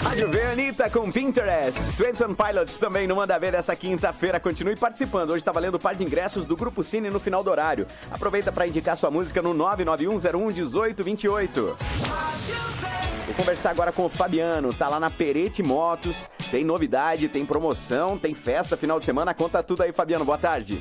Rádio V, Anitta com Pinterest. 21 Pilots também no Manda Ver dessa quinta-feira. Continue participando. Hoje tá valendo par de ingressos do Grupo Cine no final do horário. Aproveita para indicar sua música no 991011828. Vou conversar agora com o Fabiano. Tá lá na Perete Motos. Tem novidade, tem promoção, tem festa final de semana. Conta tudo aí, Fabiano. Boa tarde.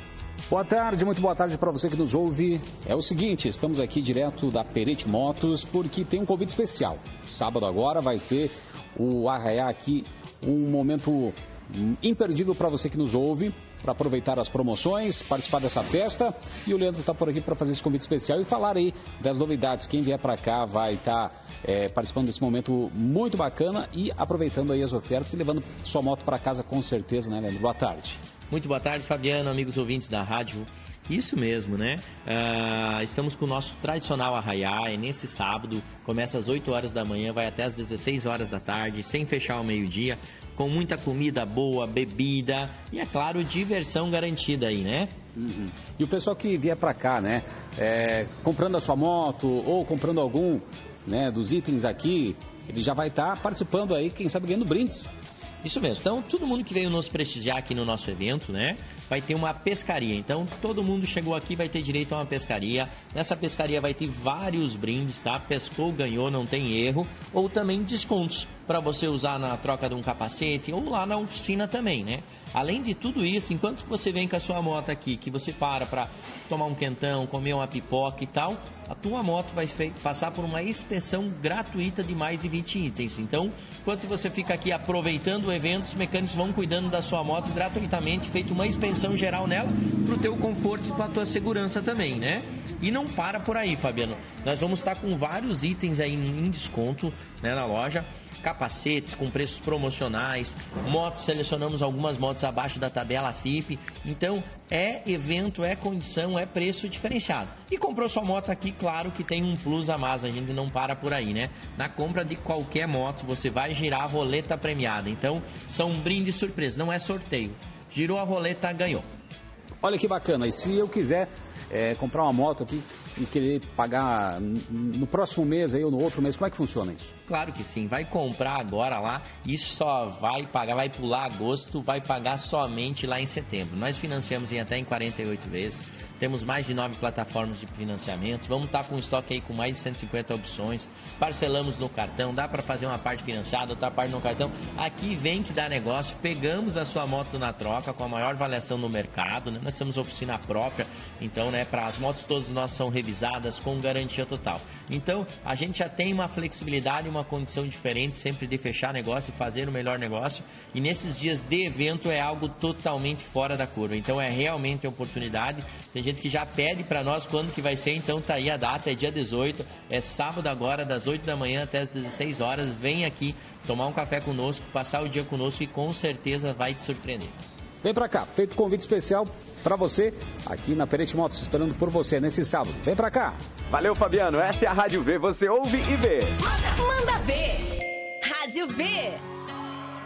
Boa tarde, muito boa tarde para você que nos ouve. É o seguinte, estamos aqui direto da Perete Motos porque tem um convite especial. Sábado agora vai ter o Arraiá aqui, um momento imperdível para você que nos ouve, para aproveitar as promoções, participar dessa festa. E o Leandro está por aqui para fazer esse convite especial e falar aí das novidades. Quem vier para cá vai estar participando desse momento muito bacana e aproveitando aí as ofertas e levando sua moto para casa com certeza, né, Leandro? Boa tarde. Muito boa tarde, Fabiano, amigos ouvintes da rádio. Isso mesmo, né? Estamos com o nosso tradicional Arraiá, é nesse sábado, começa às 8 horas da manhã, vai até às 16 horas da tarde, sem fechar ao meio-dia, com muita comida boa, bebida e, é claro, diversão garantida aí, né? Uhum. E o pessoal que vier para cá, né? Comprando a sua moto ou comprando algum, né, dos itens aqui, ele já vai estar participando aí, quem sabe ganhando brindes. Isso mesmo. Então, todo mundo que veio nos prestigiar aqui no nosso evento, né, vai ter uma pescaria. Então, todo mundo chegou aqui vai ter direito a uma pescaria. Nessa pescaria vai ter vários brindes, tá? Pescou, ganhou, não tem erro. Ou também descontos para você usar na troca de um capacete ou lá na oficina também, né? Além de tudo isso, enquanto você vem com a sua moto aqui, que você para tomar um quentão, comer uma pipoca e tal, a tua moto vai passar por uma inspeção gratuita de mais de 20 itens. Então, enquanto você fica aqui aproveitando o evento, os mecânicos vão cuidando da sua moto gratuitamente, feito uma inspeção geral nela, para o teu conforto e para a tua segurança também, né? E não para por aí, Fabiano. Nós vamos estar com vários itens aí em desconto, né, na loja. Capacetes com preços promocionais, motos, selecionamos algumas motos abaixo da tabela FIP. Então, é evento, é condição, é preço diferenciado. E comprou sua moto aqui, claro que tem um plus a mais, a gente não para por aí, né? Na compra de qualquer moto, você vai girar a roleta premiada. Então, são brindes surpresa, não é sorteio. Girou a roleta, ganhou. Olha que bacana, e se eu quiser comprar uma moto aqui e querer pagar no próximo mês aí ou no outro mês, como é que funciona isso? Claro que sim, vai comprar agora lá, isso só vai pagar, vai pular agosto, vai pagar somente lá em setembro. Nós financiamos até em 48 vezes, temos mais de 9 plataformas de financiamento, vamos estar com estoque aí com mais de 150 opções, parcelamos no cartão, dá para fazer uma parte financiada, outra parte no cartão. Aqui vem que dá negócio, pegamos a sua moto na troca com a maior avaliação no mercado, né? Nós temos oficina própria, então, né, para as motos todas nós são revisadas com garantia total. Então, a gente já tem uma flexibilidade, uma condição diferente sempre de fechar negócio e fazer o melhor negócio. E nesses dias de evento é algo totalmente fora da curva. Então, é realmente a oportunidade. Tem gente que já pede para nós quando que vai ser. Então, tá aí a data, é dia 18. É sábado agora, das 8 da manhã até as 16 horas. Vem aqui tomar um café conosco, passar o dia conosco e com certeza vai te surpreender. Vem pra cá, feito convite especial pra você aqui na Perete Motos, esperando por você nesse sábado. Vem pra cá. Valeu, Fabiano. Essa é a Rádio V. Você ouve e vê. Manda ver. Rádio V.